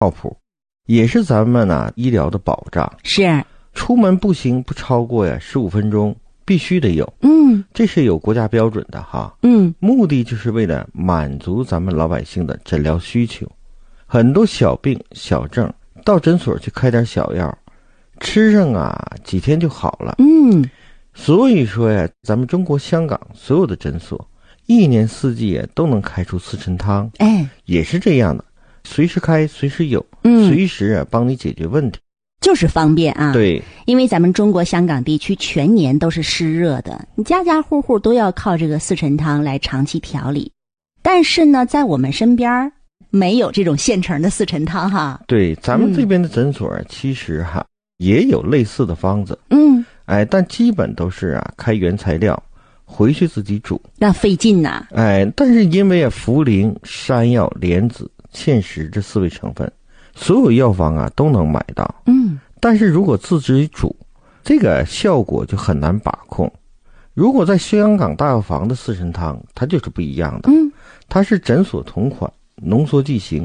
靠谱，也是咱们医疗的保障。 是， 出门步行不超过15分钟，必须得有。这是有国家标准的哈。目的就是为了满足咱们老百姓的诊疗需求。很多小病小症到诊所去开点小药，吃上几天就好了。所以说咱们中国香港所有的诊所一年四季都能开出四神汤，也是这样的，随时开随时有，随时帮你解决问题， 就是方便啊。 对， 因为咱们中国香港地区全年都是湿热的，你家家户户都要靠这个四神汤来长期调理。但是呢，在我们身边没有这种现成的四神汤哈。 对，咱们这边的诊所其实也有类似的方子。但基本都是开原材料回去自己煮， 那费劲呐。 但是因为茯苓、山药、莲子、芡实这4味成分，所有药房都能买到。但是如果自己煮，这个效果就很难把控。如果在香港大药房的四神汤，它就是不一样的。它是诊所同款，浓缩剂型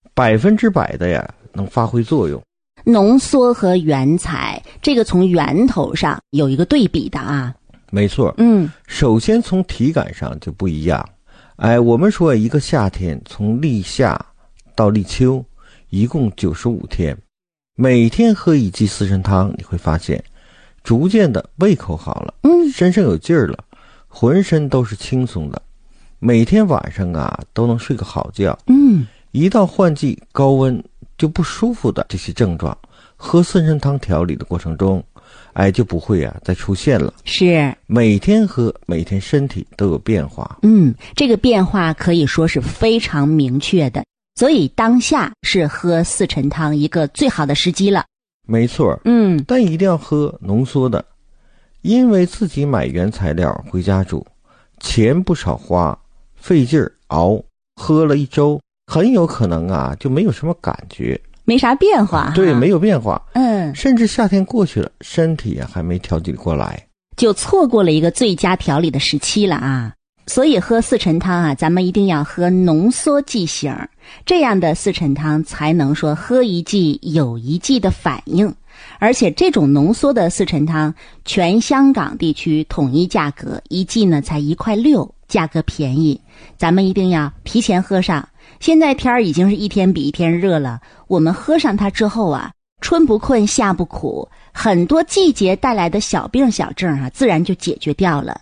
，100%的能发挥作用。 浓缩和原材，这个从源头上有一个对比的啊。 没错。首先从体感上就不一样。我们说一个夏天从立夏到立秋一共95天，每天喝一剂四神汤，你会发现逐渐的胃口好了，身上有劲儿了，浑身都是轻松的，每天晚上都能睡个好觉。一到换季高温就不舒服的这些症状，喝四神汤调理的过程中就不会再出现了。是，每天喝，每天身体都有变化。 这个变化可以说是非常明确的，所以当下是喝四神汤一个最好的时机了。 没错。但一定要喝浓缩的，因为自己买原材料回家煮，钱不少花，费劲儿熬，喝了1周很有可能就没有什么感觉， 没啥变化。 对，没有变化。甚至夏天过去了，身体还没调节过来， 就错过了一个最佳调理的时期了啊。所以喝四神汤咱们一定要喝浓缩剂型，这样的四神汤才能说喝一剂有一剂的反应。而且这种浓缩的四神汤，全香港地区统一价格，一剂呢才1.6块，价格便宜。咱们一定要提前喝上。现在天儿已经是一天比一天热了，我们喝上它之后春不困夏不苦，很多季节带来的小病小症自然就解决掉了。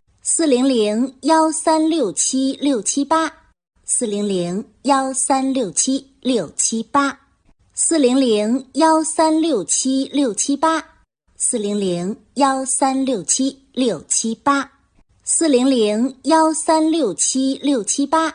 400-1367-678 400-1367-678 400-1367-678 400-1367-678 400-1367-678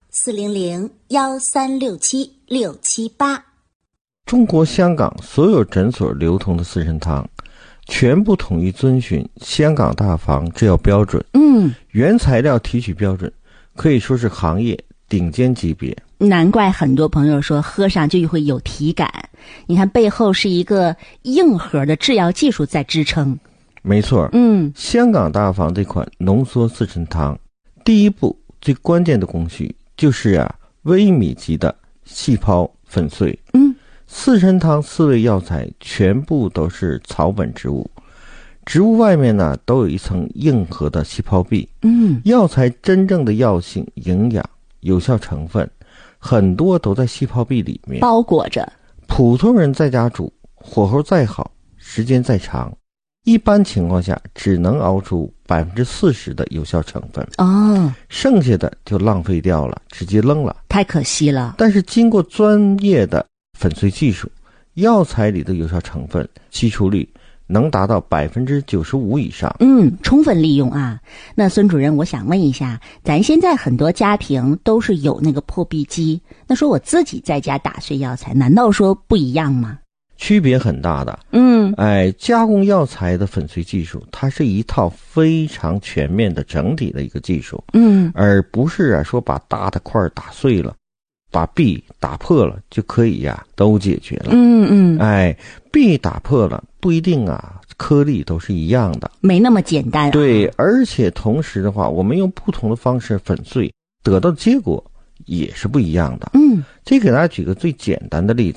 400-1367-678。 中国香港所有诊所流通的四神汤全部统一遵循香港大房制药标准，原材料提取标准可以说是行业顶尖级别。 难怪很多朋友说喝上就会有体感，你看背后是一个硬核的制药技术在支撑。 没错。香港大房这款浓缩四神汤，第一步最关键的工序就是微米级的细胞粉碎。四神汤4味药材全部都是草本植物，植物外面都有一层硬核的细胞壁。药材真正的药性、营养、有效成分很多都在细胞壁里面包裹着。 普通人在家煮，火候再好，时间再长，一般情况下只能熬出40%的有效成分。剩下的就浪费掉了，直接扔了， 太可惜了。 但是经过专业的粉碎技术，药材里的有效成分吸出率能达到95%以上。 充分利用啊。那孙主任，我想问一下，咱现在很多家庭都是有那个破壁机，那说我自己在家打碎药材，难道说不一样吗？ 区别很大的。加工药材的粉碎技术，它是一套非常全面的整体的一个技术。而不是说把大的块打碎了，把壁打破了就可以都解决了。壁打破了不一定颗粒都是一样的， 没那么简单。 对，而且同时的话，我们用不同的方式粉碎，得到的结果也是不一样的。 嗯， 这给大家举个最简单的例子。